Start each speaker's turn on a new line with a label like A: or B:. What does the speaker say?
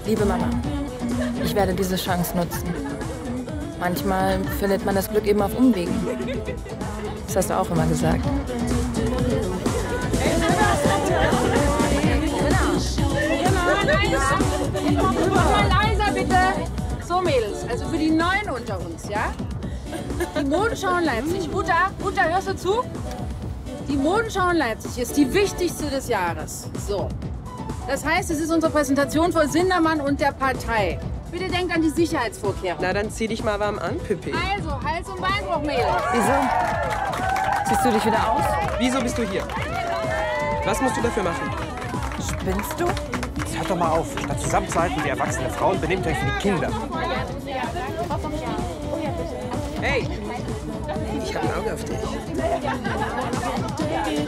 A: Liebe Mama, ich werde diese Chance nutzen. Manchmal findet man das Glück eben auf Umwegen. Das hast du auch immer gesagt.
B: Mal leiser bitte. So Mädels, also für die Neuen unter uns, ja? Die Modenschau in Leipzig. Uta, hörst du zu? Die Modenschau in Leipzig ist die wichtigste des Jahres. So. Das heißt, es ist unsere Präsentation vor Sindermann und der Partei. Bitte denkt an die Sicherheitsvorkehrungen.
C: Na, dann zieh dich mal warm an, Pippi.
B: Also, Hals- und Beinbruch, Mädels.
A: Wieso? Ziehst du dich wieder aus?
C: Wieso bist du hier? Was musst du dafür machen?
A: Spinnst du?
D: Jetzt hört doch mal auf. Statt zusammenzuhalten wie erwachsene Frauen, benehmt euch wie die Kinder.
C: Hey, ich habe ein Auge auf dich.